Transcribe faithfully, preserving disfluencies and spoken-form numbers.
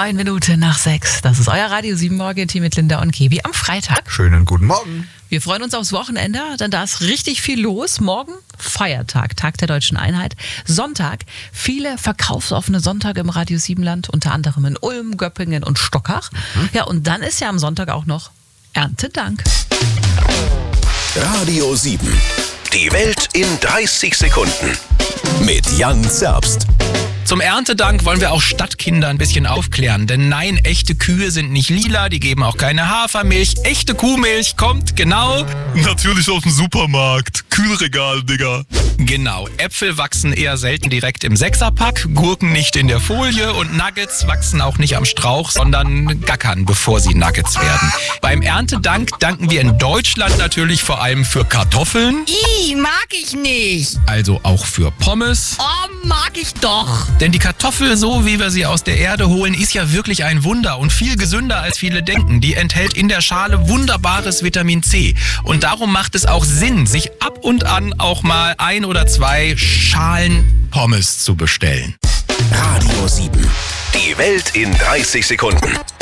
Neun Minuten nach sechs. Das ist euer Radio sieben Morgen-Team mit Linda und Kebi am Freitag. Schönen guten Morgen. Wir freuen uns aufs Wochenende, denn da ist richtig viel los. Morgen Feiertag, Tag der Deutschen Einheit. Sonntag, viele verkaufsoffene Sonntage im Radio sieben-Land, unter anderem in Ulm, Göppingen und Stockach. Mhm. Ja, und dann ist ja am Sonntag auch noch Erntedank. Radio sieben. Die Welt in dreißig Sekunden. Mit Jan Zerbst. Zum Erntedank wollen wir auch Stadtkinder ein bisschen aufklären. Denn nein, echte Kühe sind nicht lila, die geben auch keine Hafermilch. Echte Kuhmilch kommt genau... Natürlich aus dem Supermarkt. Kühlregal, Digga. Genau, Äpfel wachsen eher selten direkt im Sechserpack, Gurken nicht in der Folie und Nuggets wachsen auch nicht am Strauch, sondern gackern, bevor sie Nuggets werden. Beim Erntedank danken wir in Deutschland natürlich vor allem für Kartoffeln. Ih, mag ich nicht. Also auch für Pommes. Oh, mag ich doch. Denn die Kartoffel, so wie wir sie aus der Erde holen, ist ja wirklich ein Wunder und viel gesünder als viele denken. Die enthält in der Schale wunderbares Vitamin C. Und darum macht es auch Sinn, sich ab und an auch mal ein oder zwei Schalen Pommes zu bestellen. Radio sieben. Die Welt in dreißig Sekunden.